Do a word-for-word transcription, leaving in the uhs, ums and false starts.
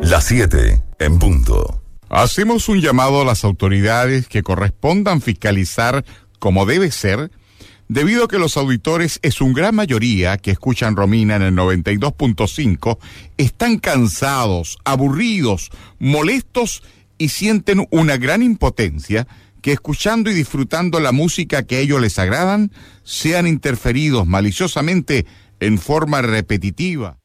Las siete en punto. Hacemos un llamado a las autoridades que correspondan fiscalizar como debe ser, debido a que los auditores, en su gran mayoría, que escuchan Romina en el noventa y dos punto cinco, están cansados, aburridos, molestos y sienten una gran impotencia que escuchando y disfrutando la música que a ellos les agradan, sean interferidos maliciosamente en forma repetitiva.